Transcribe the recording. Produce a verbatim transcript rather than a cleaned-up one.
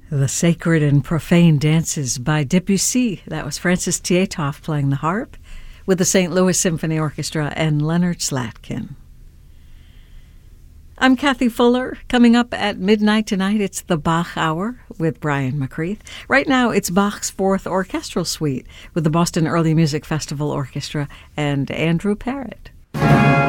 The Sacred and Profane Dances by Debussy. That was Francis Tietoff playing the harp with the Saint Louis Symphony Orchestra and Leonard Slatkin. I'm Kathy Fuller. Coming up at midnight tonight, it's the Bach Hour with Brian McCreath. Right now, it's Bach's Fourth Orchestral Suite with the Boston Early Music Festival Orchestra and Andrew Parrott.